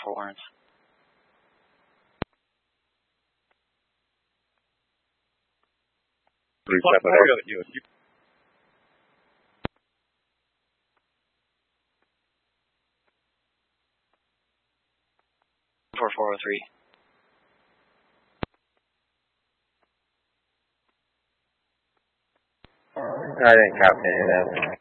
Fort Lawrence. You. 4403. I didn't copy any of that.